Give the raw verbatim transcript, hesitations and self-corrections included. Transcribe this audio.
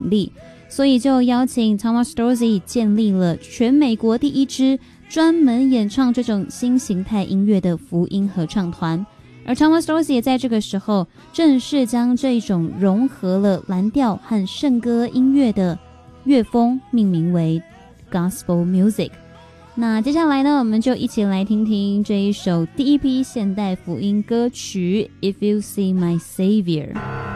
力，所以就邀请 Thomas Dorsey 建立了全美国第一支专门演唱这种新形态音乐的福音合唱团。而 Thomas Dorsey 也在这个时候正式将这一种融合了蓝调和圣歌音乐的乐风命名为 Gospel Music。 那接下来呢，我们就一起来听听这一首第一批现代福音歌曲 If You See My Savior。